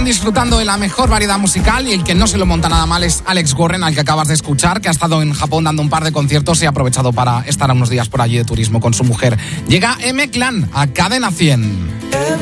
siguen disfrutando de la mejor variedad musical, y el que no se lo monta nada mal es Alex Warren, al que acabas de escuchar, que ha estado en Japón dando un par de conciertos y ha aprovechado para estar unos días por allí de turismo con su mujer. Llega M-Clan a Cadena 100.